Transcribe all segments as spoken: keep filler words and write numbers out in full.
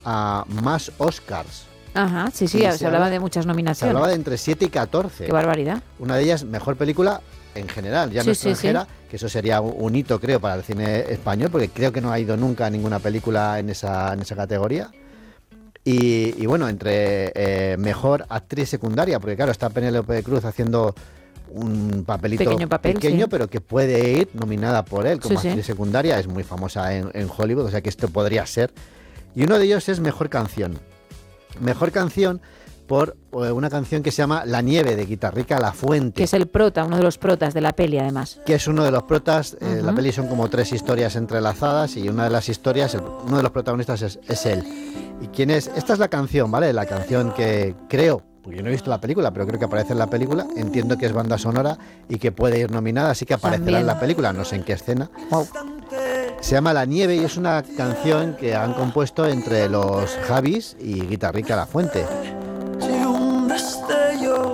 a más Oscars. Ajá, sí, sí, Y se, se hablaba habla- de muchas Se nominaciones. hablaba de entre siete y catorce. Qué barbaridad. Una de ellas, mejor película en general, ya Sí, no sí, extranjera, que eso sería un, un hito, creo, para el cine español, porque creo que no ha ido nunca ninguna película en esa, en esa categoría. Y, y bueno, entre eh, mejor actriz secundaria, porque claro, está Penélope Cruz haciendo un papelito Pequeño papel, pequeño, sí. pero que puede ir nominada por él como Sí, sí. actriz secundaria, es muy famosa en, en Hollywood, o sea que esto podría ser. Y uno de ellos es mejor canción. Mejor canción por eh, una canción que se llama La nieve, de Guitarrica La Fuente. Que es el prota, uno de los protas de la peli, además. Que es uno de los protas. eh, Ujú. La peli son como tres historias entrelazadas y una de las historias, el- uno de los protagonistas es, es él. ¿Y quién es? Esta es la canción, ¿vale? La canción que creo, porque yo no he visto la película, pero creo que aparece en la película. Entiendo que es banda sonora y que puede ir nominada, así que aparecerá También. en la película, no sé en qué escena. Wow. Se llama La nieve y es una canción que han compuesto entre los Javis y Guitarrica La Fuente. Sin un destello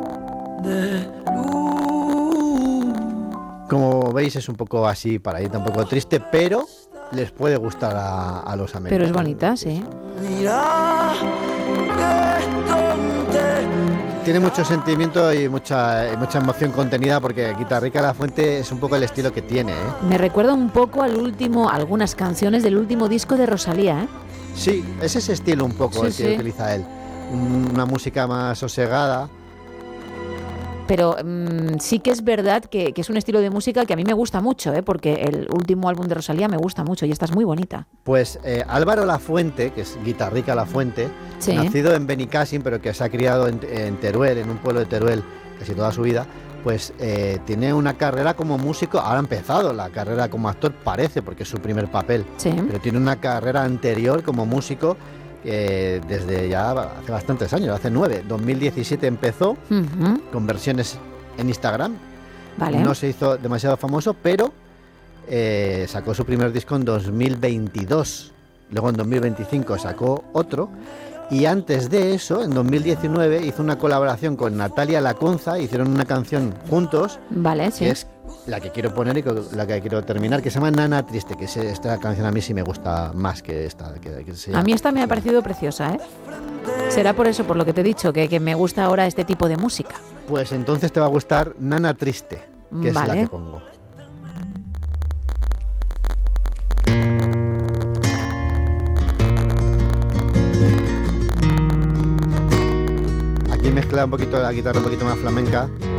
de luz. Como veis es un poco así, para ir un poco triste, pero les puede gustar a, a los americanos. Pero es bonita, sí. Mira, qué tonte. Tiene mucho sentimiento y mucha, y mucha emoción contenida porque Guitarrica La Fuente es un poco el estilo que tiene, ¿eh? Me recuerda un poco al último, algunas canciones del último disco de Rosalía, ¿eh? Sí, es ese estilo un poco Sí, el que sí. utiliza él. Un- Una música más sosegada. Pero mm, sí que es verdad que, que es un estilo de música que a mí me gusta mucho, ¿eh? Porque el último álbum de Rosalía me gusta mucho y esta es muy bonita. Pues eh, Álvaro La Fuente, que es Guitarrica La Fuente, Sí. nacido en Benicàssim, pero que se ha criado en, en Teruel, en un pueblo de Teruel casi toda su vida, pues eh, tiene una carrera como músico. Ahora ha empezado la carrera como actor, parece, porque es su primer papel, Sí. pero tiene una carrera anterior como músico eh, desde ya hace bastantes años, hace nueve. dos mil diecisiete empezó Ujú. con versiones en Instagram. Vale. No se hizo demasiado famoso, pero eh, sacó su primer disco en dos mil veintidós. Luego en dos mil veinticinco sacó otro. Y antes de eso, en dos mil diecinueve, hizo una colaboración con Natalia Lacunza. Hicieron una canción juntos, Vale, sí. que es la que quiero poner y con la que quiero terminar, que se llama Nana Triste, que es- esta canción a mí sí me gusta más que esta. Que, que se A llama- mí esta me ha parecido preciosa, ¿eh? Será por eso, por lo que te he dicho, que, que me gusta ahora este tipo de música. Pues entonces te va a gustar Nana Triste, que es la Vale. que pongo. Aquí mezcla un poquito la guitarra un poquito más flamenca.